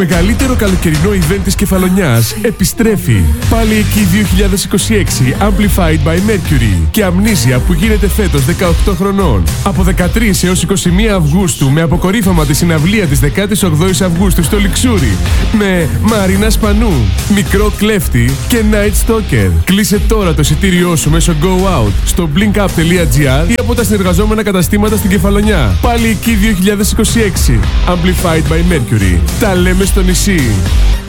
μεγαλύτερο καλοκαιρινό event της Κεφαλονιάς επιστρέφει. Πάλι εκεί 2026 Amplified by Mercury και Amnesia που γίνεται φέτος 18 χρονών. Από 13 έως 21 Αυγούστου με αποκορύφωμα τη συναυλία της 18ης Αυγούστου στο Λιξούρι με Μαρίνα Σπανού, Μικρό Κλέφτη και Night Stalker. Κλείσε τώρα το εισιτήριό σου μέσω Go Out στο blinkup.gr ή από τα συνεργαζόμενα καταστήματα στην Κεφαλονιά. Πάλι εκεί 2026 Amplified by Mercury. Τα λέμε στο νησί.